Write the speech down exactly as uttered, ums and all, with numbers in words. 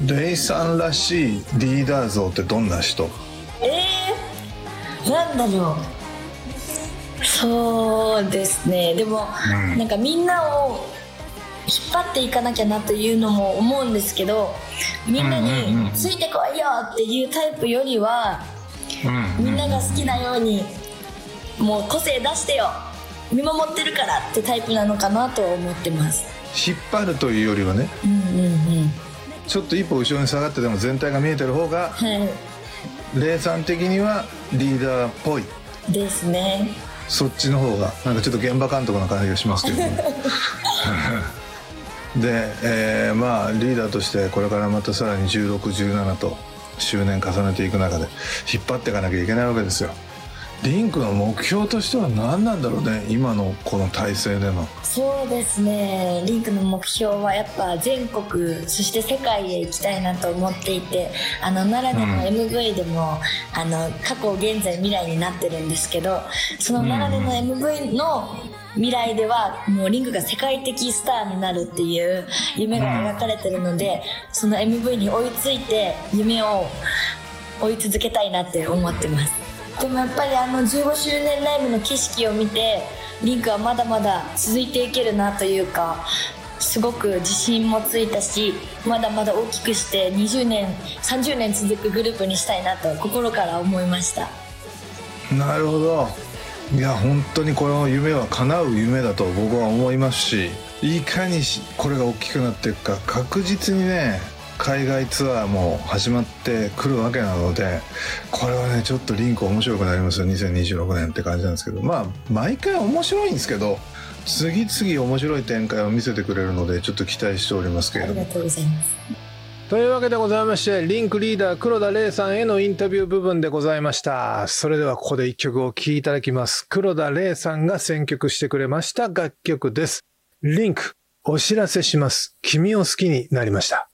レイさんらしいリーダー像ってどんな人？ えー、なんだろう。そうですね、でも、うん、なんかみんなを引っ張っていかなきゃなというのも思うんですけど、みんなについてこいよっていうタイプよりは、みんなが好きなようにもう個性出してよ、見守ってるからってタイプなのかなと思ってます。 引っ張るというよりはね、うんうんうん、ちょっと一歩後ろに下がってでも全体が見えてる方が、はい、レイさん的にはリーダーっぽいですね。 そっちの方がなんかちょっと現場監督な感じがしますけどねで、えー、まあリーダーとしてこれからまたさらにじゅうろく、じゅうななと周年重ねていく中で引っ張っていかなきゃいけないわけですよ。リンクの目標としては何なんだろうね、今のこの体制での。 そうですね、リンクの目標はやっぱ全国そして世界へ行きたいなと思っていて、あの奈良での エムブイ でも、うん、あの過去現在未来になってるんですけど、その奈良での エムブイ の未来ではもうリンクが世界的スターになるっていう夢が描かれてるので、その エムブイ に追いついて夢を追い続けたいなって思ってます。でもやっぱりあのじゅうごしゅうねんライブの景色を見て、リンクはまだまだ続いていけるなというか、すごく自信もついたし、まだまだ大きくしてにじゅうねんさんじゅうねん続くグループにしたいなと心から思いました。 なるほど。いや本当にこの夢は叶う夢だと僕は思いますし、いかにこれが大きくなっていくか、確実にね海外ツアーも始まってくるわけなので、これはねちょっとリンク面白くなりますよ、にせんにじゅうろくねんって感じなんですけど、まあ毎回面白いんですけど、次々面白い展開を見せてくれるのでちょっと期待しておりますけれども。 ありがとうございます。 というわけでございまして、リンクリーダー黒田レイさんへのインタビュー部分でございました。それではここで一曲お聴きいただきます。黒田レイさんが選曲してくれました楽曲です。リンク、お知らせします。君を好きになりました。